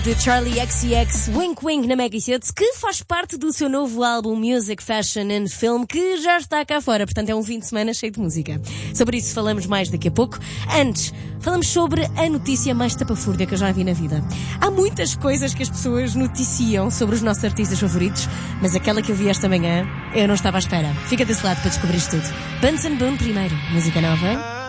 De Charlie XCX, Wink Wink na Mega Hits, que faz parte do seu novo álbum Music, Fashion and Film, que já está cá fora, portanto é um fim de semana cheio de música. Sobre isso falamos mais daqui a pouco. Antes, falamos sobre a notícia mais tapafúrdia que eu já vi na vida. Há muitas coisas que as pessoas noticiam sobre os nossos artistas favoritos, mas aquela que eu vi esta manhã, eu não estava à espera. Fica desse lado para descobrir tudo. Bunsen Boone primeiro, música nova.